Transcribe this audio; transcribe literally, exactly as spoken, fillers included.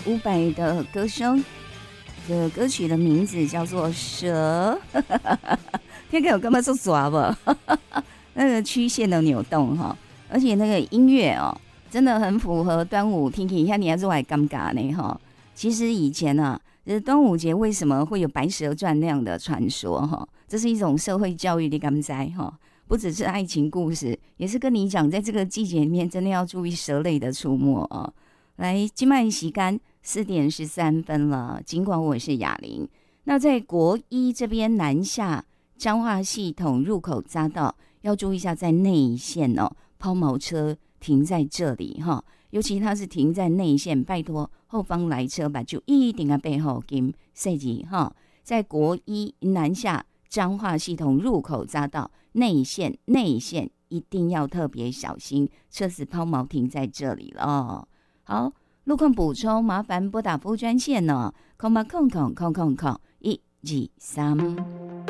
伍佰的歌声，这个歌曲的名字叫做《蛇》，听起来有干嘛做抓不？那个曲线的扭动哈，而且那个音乐哦，真的很符合端午。听听一下，你还是我还尴尬呢哈。其实以前啊，就是端午节为什么会有《白蛇传》那样的传说哈？这是一种社会教育的甘哉哈。不只是爱情故事，也是跟你讲，在这个季节里面，真的要注意蛇类的出没啊！来，今麦洗干四点十三分了。尽管我是雅玲，那在国一这边南下彰化系统入口匝道，要注意一下，在内线哦，抛锚车停在这里哈，尤其它是停在内线，拜托后方来车吧，就一定要背后跟设计哈，在国一南下彰化系统入口匝道。内线内线一定要特别小心，车子抛锚停在这里了哦。好，路况补充，麻烦拨打服务专线呢、哦，空八空空空空空一二三。